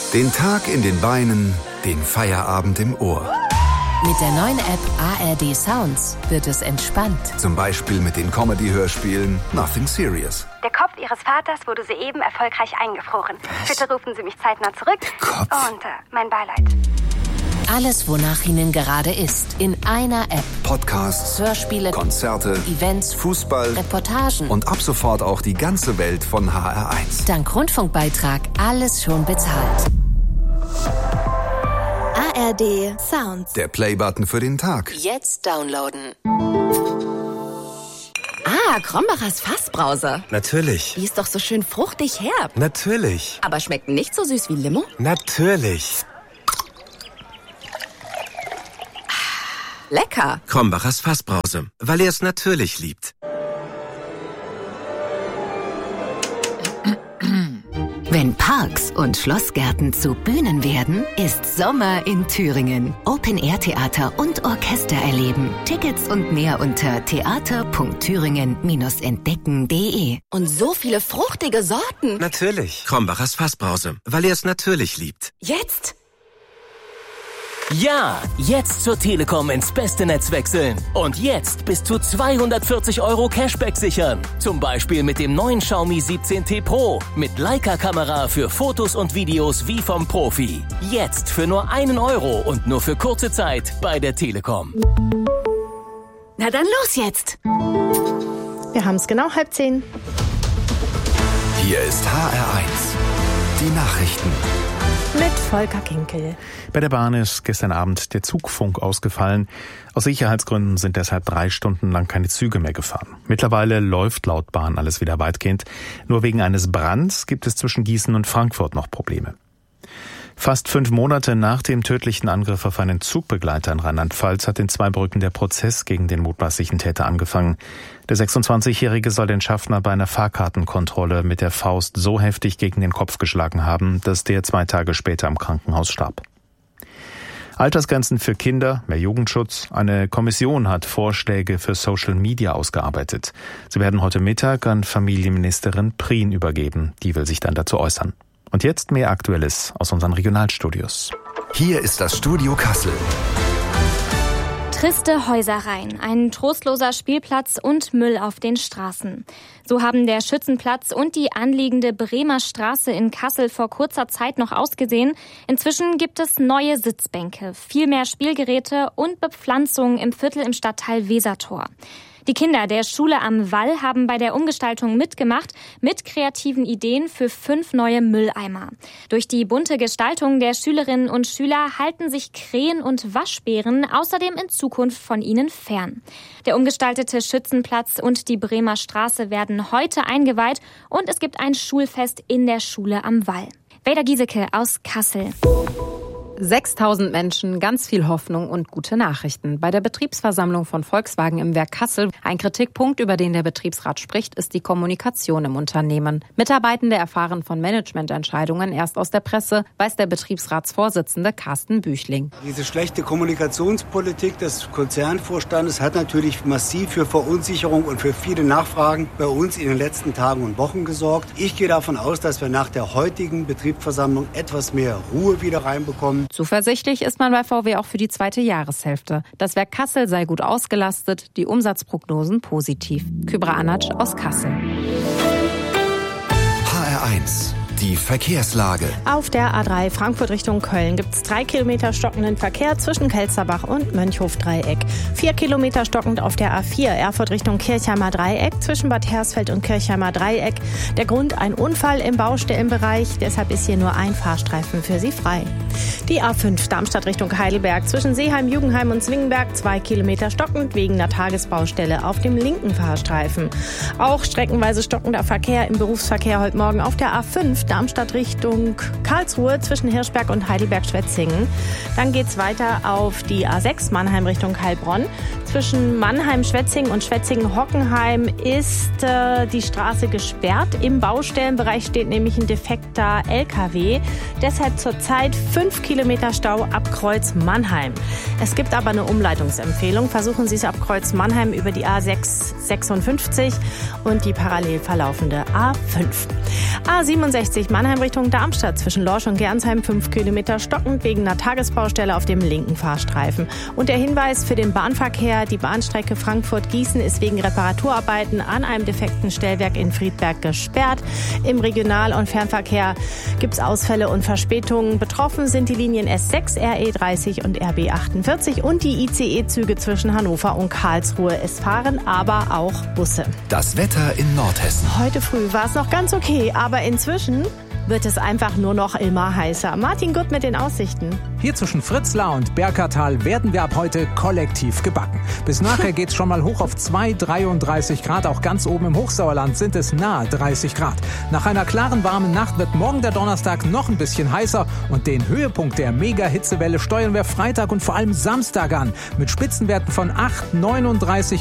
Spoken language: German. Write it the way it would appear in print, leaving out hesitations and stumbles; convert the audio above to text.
Den Tag in den Beinen, den Feierabend im Ohr. Mit der neuen App ARD Sounds wird es entspannt. Zum Beispiel mit den Comedy-Hörspielen Nothing Serious. Der Kopf Ihres Vaters wurde soeben erfolgreich eingefroren. Was? Bitte rufen Sie mich zeitnah zurück. Der Kopf? Und mein Beileid. Alles, wonach Ihnen gerade ist, in einer App. Podcasts, Hörspiele, Konzerte, Events, Fußball Reportagen und ab sofort auch die ganze Welt von HR1. Dank Rundfunkbeitrag alles schon bezahlt. ARD Sounds. Der Playbutton für den Tag. Jetzt downloaden. Krombachers Fassbrause. Natürlich. Die ist doch so schön fruchtig herb. Natürlich. Aber schmeckt nicht so süß wie Limo? Natürlich. Lecker. Krombachers Fassbrause, weil er es natürlich liebt. Wenn Parks und Schlossgärten zu Bühnen werden, ist Sommer in Thüringen. Open-Air-Theater und Orchester erleben. Tickets und mehr unter theater.thüringen-entdecken.de. Und so viele fruchtige Sorten. Natürlich. Krombachers Fassbrause, weil er es natürlich liebt. Jetzt? Ja, jetzt zur Telekom ins beste Netz wechseln. Und jetzt bis zu 240 € Cashback sichern. Zum Beispiel mit dem neuen Xiaomi 17T Pro. Mit Leica-Kamera für Fotos und Videos wie vom Profi. Jetzt für nur 1 € und nur für kurze Zeit bei der Telekom. Na dann los jetzt. Wir haben es genau 9:30. Hier ist HR1. Die Nachrichten. Mit Volker Kinkel. Bei der Bahn ist gestern Abend der Zugfunk ausgefallen. Aus Sicherheitsgründen sind deshalb 3 Stunden lang keine Züge mehr gefahren. Mittlerweile läuft laut Bahn alles wieder weitgehend. Nur wegen eines Brands gibt es zwischen Gießen und Frankfurt noch Probleme. Fast 5 Monate nach dem tödlichen Angriff auf einen Zugbegleiter in Rheinland-Pfalz hat in Zweibrücken der Prozess gegen den mutmaßlichen Täter angefangen. Der 26-Jährige soll den Schaffner bei einer Fahrkartenkontrolle mit der Faust so heftig gegen den Kopf geschlagen haben, dass der 2 Tage später im Krankenhaus starb. Altersgrenzen für Kinder, mehr Jugendschutz. Eine Kommission hat Vorschläge für Social Media ausgearbeitet. Sie werden heute Mittag an Familienministerin Prien übergeben. Die will sich dann dazu äußern. Und jetzt mehr Aktuelles aus unseren Regionalstudios. Hier ist das Studio Kassel. Triste Häuserreihen, ein trostloser Spielplatz und Müll auf den Straßen. So haben der Schützenplatz und die anliegende Bremer Straße in Kassel vor kurzer Zeit noch ausgesehen. Inzwischen gibt es neue Sitzbänke, viel mehr Spielgeräte und Bepflanzung im Viertel im Stadtteil Wesertor. Die Kinder der Schule am Wall haben bei der Umgestaltung mitgemacht, mit kreativen Ideen für 5 neue Mülleimer. Durch die bunte Gestaltung der Schülerinnen und Schüler halten sich Krähen und Waschbären außerdem in Zukunft von ihnen fern. Der umgestaltete Schützenplatz und die Bremer Straße werden heute eingeweiht und es gibt ein Schulfest in der Schule am Wall. Weda Giesecke aus Kassel. 6.000 Menschen, ganz viel Hoffnung und gute Nachrichten. Bei der Betriebsversammlung von Volkswagen im Werk Kassel. Ein Kritikpunkt, über den der Betriebsrat spricht, ist die Kommunikation im Unternehmen. Mitarbeitende erfahren von Managemententscheidungen erst aus der Presse, weiß der Betriebsratsvorsitzende Carsten Büchling. Diese schlechte Kommunikationspolitik des Konzernvorstandes hat natürlich massiv für Verunsicherung und für viele Nachfragen bei uns in den letzten Tagen und Wochen gesorgt. Ich gehe davon aus, dass wir nach der heutigen Betriebsversammlung etwas mehr Ruhe wieder reinbekommen. Zuversichtlich ist man bei VW auch für die 2. Jahreshälfte. Das Werk Kassel sei gut ausgelastet, die Umsatzprognosen positiv. Kübra Anatsch aus Kassel. HR1. Die Verkehrslage. Auf der A3 Frankfurt Richtung Köln gibt es 3 Kilometer stockenden Verkehr zwischen Kelsterbach und Mönchhof-Dreieck. 4 Kilometer stockend auf der A4 Erfurt Richtung Kirchheimer Dreieck zwischen Bad Hersfeld und Kirchheimer Dreieck. Der Grund: ein Unfall im Baustellenbereich. Deshalb ist hier nur ein Fahrstreifen für Sie frei. Die A5 Darmstadt Richtung Heidelberg zwischen Seeheim, Jugendheim und Zwingenberg 2 Kilometer stockend wegen einer Tagesbaustelle auf dem linken Fahrstreifen. Auch streckenweise stockender Verkehr im Berufsverkehr heute Morgen auf der A5 Darmstadt Richtung Karlsruhe zwischen Hirschberg und Heidelberg-Schwetzingen. Dann geht's weiter auf die A6 Mannheim Richtung Heilbronn. Zwischen Mannheim-Schwetzingen und Schwetzingen-Hockenheim ist die Straße gesperrt. Im Baustellenbereich steht nämlich ein defekter LKW. Deshalb zurzeit 5 Kilometer Kilometer Stau ab Kreuz Mannheim. Es gibt aber eine Umleitungsempfehlung. Versuchen Sie es ab Kreuz Mannheim über die A656 und die parallel verlaufende A5. A67 Mannheim Richtung Darmstadt zwischen Lorsch und Gernsheim 5 Kilometer stockend wegen einer Tagesbaustelle auf dem linken Fahrstreifen. Und der Hinweis für den Bahnverkehr: Die Bahnstrecke Frankfurt-Gießen ist wegen Reparaturarbeiten an einem defekten Stellwerk in Friedberg gesperrt. Im Regional- und Fernverkehr gibt es Ausfälle und Verspätungen. Betroffen sind die Linien S6, RE30 und RB48 und die ICE-Züge zwischen Hannover und Karlsruhe. Es fahren aber auch Busse. Das Wetter in Nordhessen. Heute früh war es noch ganz okay, aber inzwischen wird es einfach nur noch immer heißer. Martin Gutt mit den Aussichten. Hier zwischen Fritzlar und Berkertal werden wir ab heute kollektiv gebacken. Bis nachher geht's schon mal hoch auf 33 Grad. Auch ganz oben im Hochsauerland sind es nahe 30 Grad. Nach einer klaren, warmen Nacht wird morgen der Donnerstag noch ein bisschen heißer. Und den Höhepunkt der Mega-Hitzewelle steuern wir Freitag und vor allem Samstag an. Mit Spitzenwerten von 39